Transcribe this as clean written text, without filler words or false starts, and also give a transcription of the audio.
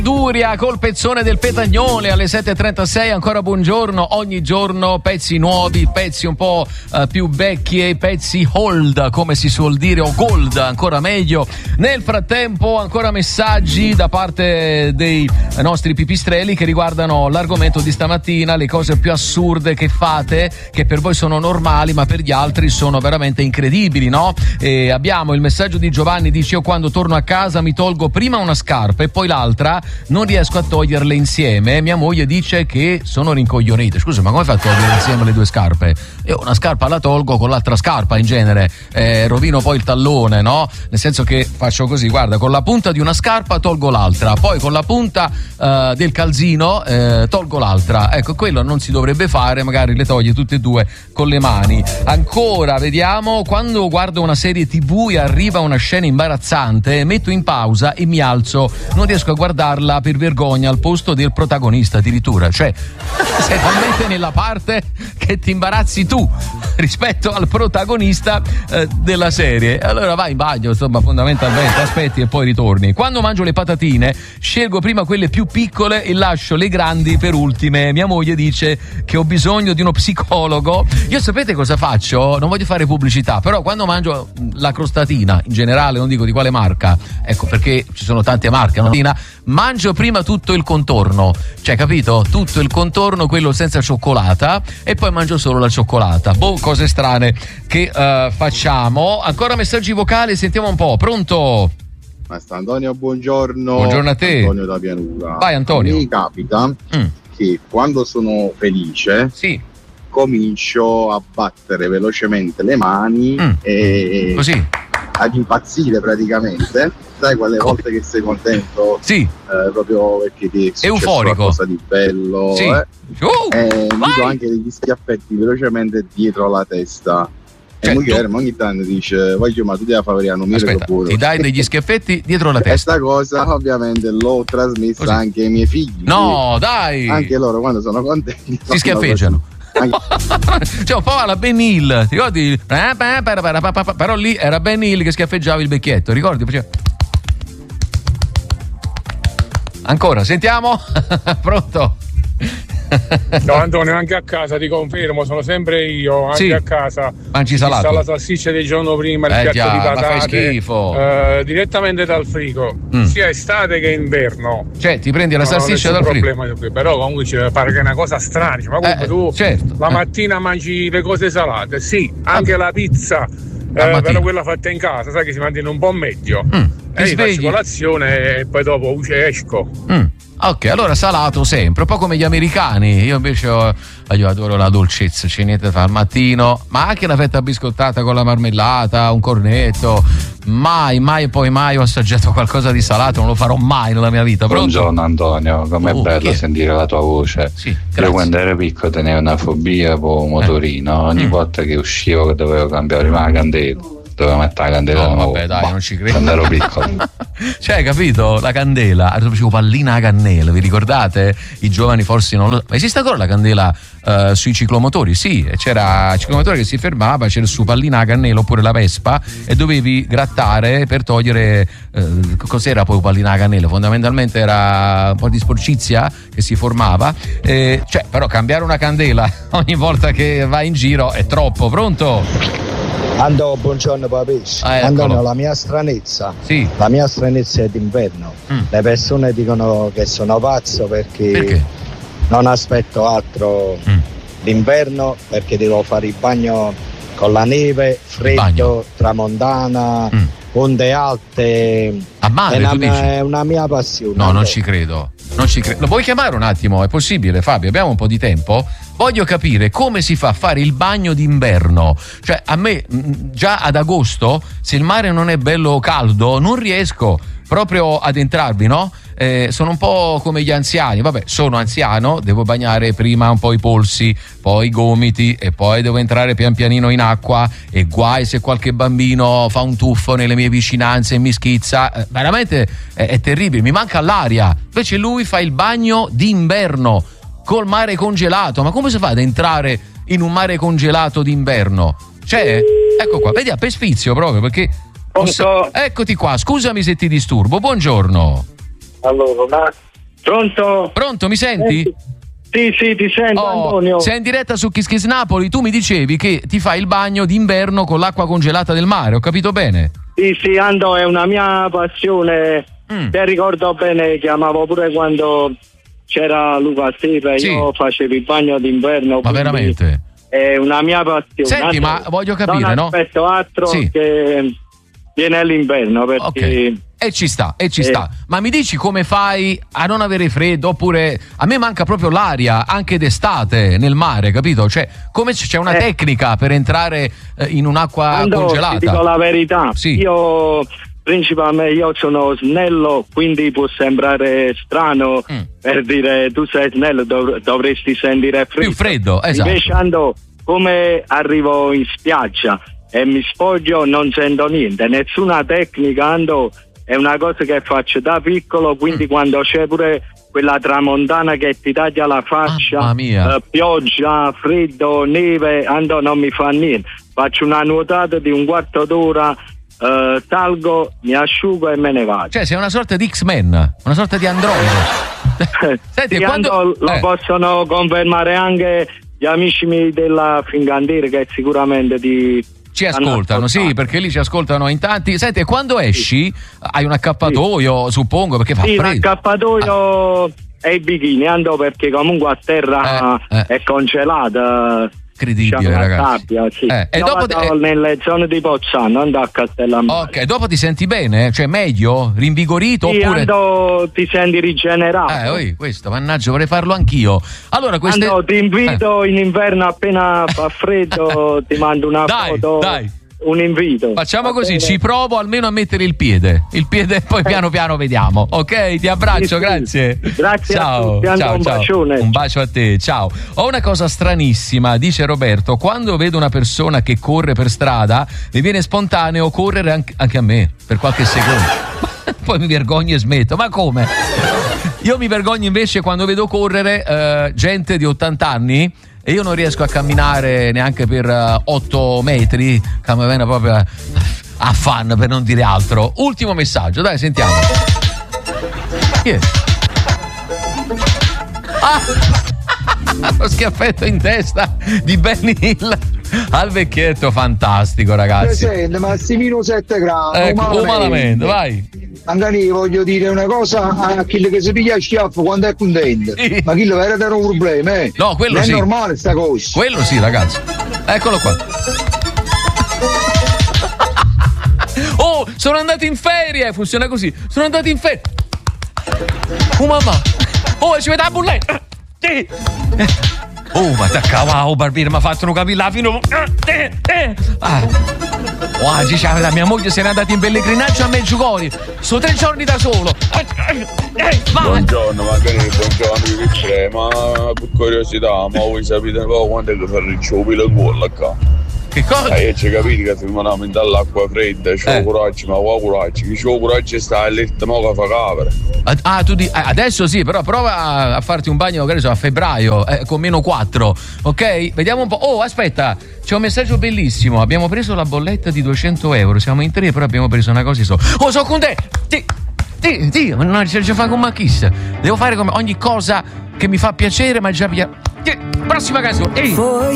Duria col pezzone del Petagnone alle 7.36, ancora buongiorno, ogni giorno pezzi nuovi, pezzi un po' più vecchi e pezzi old come si suol dire, o gold ancora meglio. Nel frattempo ancora messaggi da parte dei nostri pipistrelli che riguardano l'argomento di stamattina, le cose più assurde che fate, che per voi sono normali ma per gli altri sono veramente incredibili, no? E abbiamo il messaggio di Giovanni, dice: io quando torno a casa mi tolgo prima una scarpa e poi l'altra, non riesco a toglierle insieme. Mia moglie dice che sono rincoglionite. Scusa, ma come fai a togliere insieme le due scarpe? Io una scarpa la tolgo con l'altra scarpa in genere, rovino poi il tallone, no? Nel senso che faccio così, guarda, con la punta di una scarpa tolgo l'altra, poi con la punta del calzino tolgo l'altra. Ecco, quello non si dovrebbe fare, magari le togli tutte e due con le mani. Ancora, vediamo, quando guardo una serie TV e arriva una scena imbarazzante, metto in pausa e mi alzo, non riesco a guardarla per vergogna al posto del protagonista addirittura, cioè sei talmente nella parte che ti imbarazzi tu rispetto al protagonista della serie. Allora vai in bagno, insomma, fondamentalmente aspetti e poi ritorni. Quando mangio le patatine scelgo prima quelle più piccole e lascio le grandi per ultime. Mia moglie dice che ho bisogno di uno psicologo. Io sapete cosa faccio? Non voglio fare pubblicità, però quando mangio la crostatina, in generale non dico di quale marca, ecco perché ci sono tante marche, no? Mangio prima tutto il contorno, cioè, capito? Tutto il contorno, quello senza cioccolata, e poi mangio solo la cioccolata. Boh, cose strane che facciamo. Ancora messaggi vocali, sentiamo un po'. Pronto? Maestro Antonio, buongiorno. Buongiorno a te. Antonio da Pianura. Vai Antonio. Mi capita che quando sono felice comincio a battere velocemente le mani e così ad impazzire praticamente. Sai quelle volte che sei contento? Sì. Proprio perché ti è successo euforico, qualcosa di bello. Sì. Mi do anche degli schiaffetti velocemente dietro la testa. Cioè, e ogni tanto dice: voglio, ma tu devi fare un mio. Aspetta, ti dai degli schiaffetti dietro la testa. Questa cosa ovviamente l'ho trasmessa così anche ai miei figli. No, dai! Anche loro quando sono contenti si schiaffeggiano. Cioè un po' alla Ben Hill, ti ricordi? Però lì era Ben Hill che schiaffeggiava il vecchietto, ricordi? Faceva... Ancora, sentiamo? Pronto? No Antonio, anche a casa ti confermo, sono sempre io, anche a casa mangi salato, sta la salsiccia del giorno prima, il piatto di patate, ma fai schifo. Direttamente dal frigo, sia estate che inverno, cioè ti prendi la salsiccia dal frigo. Però comunque ci pare che è una cosa strana, ma comunque tu certo. La mattina mangi le cose salate, sì, anche la pizza, però quella fatta in casa, sai che si mantiene un po' meglio, e io faccio colazione e poi dopo esco. Ok, allora salato sempre, un po' come gli americani. Io invece io adoro la dolcezza, c'è niente da fare al mattino, ma anche la fetta biscottata con la marmellata, un cornetto. Mai ho assaggiato qualcosa di salato, non lo farò mai nella mia vita. Pronto? Buongiorno Antonio, com'è bello sentire la tua voce. Sì, io quando ero piccolo tenevo una fobia per un motorino, ogni volta che uscivo che dovevo cambiare prima la candela, dovevo mettere la candela nuova. Vabbè, dai, non ci credo. Quando ero piccolo. Cioè, capito? La candela, facevo pallina a cannella, vi ricordate? I giovani forse non lo... Ma esiste ancora la candela sui ciclomotori? Sì, c'era il ciclomotore che si fermava, c'era su pallina a cannella oppure la Vespa e dovevi grattare per togliere cos'era poi pallina a cannella? Fondamentalmente era un po' di sporcizia che si formava, cioè, però cambiare una candela ogni volta che vai in giro è troppo. Pronto? Antonio, buongiorno Papis. Antonio, la mia stranezza è d'inverno. Le persone dicono che sono pazzo perché? Non aspetto altro d'inverno, perché devo fare il bagno con la neve, freddo, tramontana, onde alte. A mare, è una mia passione. No, non ci credo. Lo puoi chiamare un attimo? È possibile, Fabio? Abbiamo un po' di tempo? Voglio capire come si fa a fare il bagno d'inverno. Cioè, a me già ad agosto, se il mare non è bello caldo, non riesco proprio ad entrarvi, no? Sono un po' come gli anziani. Vabbè, sono anziano, devo bagnare prima un po' i polsi, poi i gomiti e poi devo entrare pian pianino in acqua, e guai se qualche bambino fa un tuffo nelle mie vicinanze e mi schizza. Veramente è terribile, mi manca l'aria. Invece lui fa il bagno d'inverno col mare congelato. Ma come si fa ad entrare in un mare congelato d'inverno? C'è? Ecco qua, vedi, per sfizio proprio, perché eccoti qua, scusami se ti disturbo. Buongiorno. Allora, Pronto? Pronto, mi senti? Sì, ti sento, Antonio. Sei in diretta su Kiss Kiss Napoli. Tu mi dicevi che ti fai il bagno d'inverno con l'acqua congelata del mare, ho capito bene? Sì, Ando, è una mia passione. Te ricordo bene, chiamavo pure quando c'era Luca Stepe, io facevo il bagno d'inverno. Ma veramente? È una mia passione. Senti, ma voglio capire, non aspetto altro che viene l'inverno, perché... Okay. E ci sta. Ma mi dici come fai a non avere freddo? Oppure a me manca proprio l'aria anche d'estate nel mare, capito? Cioè, come c'è una tecnica per entrare in un'acqua congelata? Ti dico la verità. Io sono snello, quindi può sembrare strano per dire tu sei snello, dovresti sentire freddo. Più freddo, esatto. Invece come arrivo in spiaggia e mi spoglio, non sento niente, nessuna tecnica, è una cosa che faccio da piccolo, quindi quando c'è pure quella tramontana che ti taglia la faccia, pioggia, freddo, neve, non mi fa niente. Faccio una nuotata di un quarto d'ora, salgo, mi asciugo e me ne vado. Cioè sei una sorta di X-Men, una sorta di androide. Senti, quando lo possono confermare anche gli amici miei della Fincantieri, che sicuramente ci ascoltano, sì, perché lì ci ascoltano in tanti. Senti, quando esci hai un accappatoio, suppongo, perché fa freddo. Sì, l'accappatoio e i bikini, perché comunque a terra è congelata. Incredibile, ragazzi. Sabbia, e dopo nelle zone di Pozzano, a Castellammare. Ok, dopo ti senti bene? Cioè meglio? Rinvigorito? Sì, oppure ti senti rigenerato. Questo, mannaggia, vorrei farlo anch'io. Allora, ti invito in inverno, appena fa freddo, ti mando una foto. Dai. Un invito. Facciamo così, ci provo almeno a mettere il piede poi piano piano vediamo. Ok, ti abbraccio, grazie. Grazie ciao, a tutti, un bacione. Un bacio a te, ciao. Ho una cosa stranissima, dice Roberto: quando vedo una persona che corre per strada mi viene spontaneo correre anche a me per qualche secondo. Poi mi vergogno e smetto. Ma come? Io mi vergogno invece quando vedo correre gente di 80 anni e io non riesco a camminare neanche per 8 metri, che mi viene proprio a fan, per non dire altro. Ultimo messaggio, dai, sentiamo. Chi è? Lo schiaffetto in testa di Benny Hill al vecchietto, fantastico, ragazzi. Presente, Massimino 7 gradi. Ecco, umanamente, vai. Angani, voglio dire una cosa a chi che si piglia il schiaffo quando è contento. Sì. Ma chi lo era un problema, No, quello non sì. È normale sta cosa. Quello sì, ragazzi. Eccolo qua. Oh, sono andato in ferie. Funziona così. Sono andato in ferie. Oh, mamma. Oh, ci vede la bulletta. Sì. Oh, ma t'accavavo, barbiere, mi ha fatto un capilla fino. Oggi la mia moglie se n'è andata in pellegrinaggio a Meggiugorje. Sono 3 giorni da solo. Buongiorno, buongiorno, che c'è? Ma per curiosità, ma voi sapete un po' quando è che fa ricciolo il cuore qua? Che cosa? Ci capite che fermiamo dall'acqua fredda, c'ho coraggio, ma qua coraggio, che c'ho coraggio sta all'etto mo che fa capere. Tu adesso sì, però prova a farti un bagno magari a febbraio con -4, ok? Vediamo un po'. Oh, aspetta, c'è un messaggio bellissimo. Abbiamo preso la bolletta di 200 euro, siamo in 3, però abbiamo preso una cosa Oh, sono con te! Sì, non ce la fa con Macchis. Devo fare come ogni cosa che mi fa piacere, ma già via. Prossima canzone.